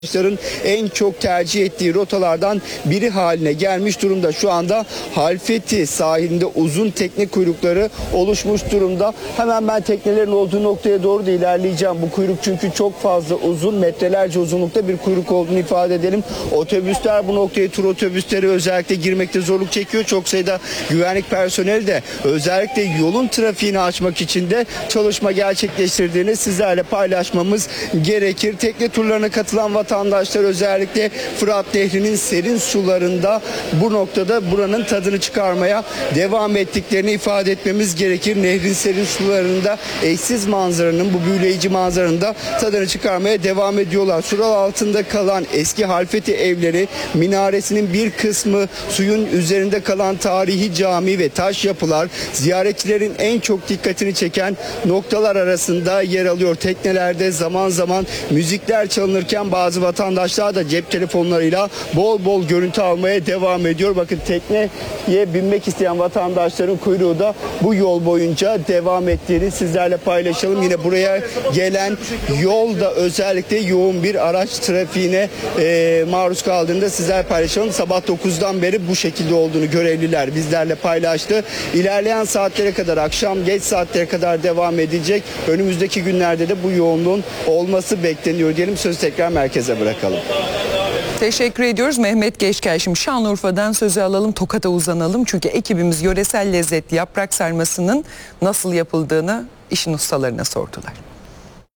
Araçların en çok tercih ettiği rotalardan biri haline gelmiş durumda. Şu anda Halfeti sahilinde uzun tekne kuyrukları oluşmuş durumda. Hemen ben teknelerin olduğu noktaya doğru da ilerleyeceğim. Bu kuyruk çünkü çok fazla uzun, metrelerce uzunlukta bir kuyruk olduğunu ifade edelim. Otobüsler bu noktaya, tur otobüsleri özellikle girmekte zorluk çekiyor. Çok sayıda güvenlik personeli de özellikle yolun trafiğini açmak için de çalışma gerçekleştirdiğini sizlerle paylaşmamız gerekir. Tekne turlarına katılan vatandaşlar özellikle Fırat Nehri'nin serin sularında bu noktada buranın tadını çıkarmaya devam ettiklerini ifade etmemiz gerekir. Nehrin serin sularında eşsiz manzaranın, bu büyüleyici manzaranın da tadını çıkarmaya devam ediyorlar. Sular altında kalan eski Halfeti evleri, minaresinin bir kısmı, suyun üzerinde kalan tarihi cami ve taş yapılar ziyaretçilerin en çok dikkatini çeken noktalar arasında yer alıyor. Teknelerde zaman zaman müzikler çalınırken bazı vatandaşlar da cep telefonlarıyla bol bol görüntü almaya devam ediyor. Bakın tekneye binmek isteyen vatandaşların kuyruğu da bu yol boyunca devam ettiğini sizlerle paylaşalım. Yine buraya gelen yolda özellikle yoğun bir araç trafiğine maruz kaldığında sizlerle paylaşalım. Sabah 9'dan beri bu şekilde olduğunu görevliler bizlerle paylaştı. İlerleyen saatlere kadar, akşam geç saatlere kadar devam edecek. Önümüzdeki günlerde de bu yoğunluğun olması bekleniyor diyelim. Sözü tekrar merkeze bırakalım. Teşekkür ediyoruz Mehmet Geçker. Şimdi Şanlıurfa'dan sözü alalım, Tokat'a uzanalım. Çünkü ekibimiz yöresel lezzet yaprak sarmasının nasıl yapıldığını işin ustalarına sordular.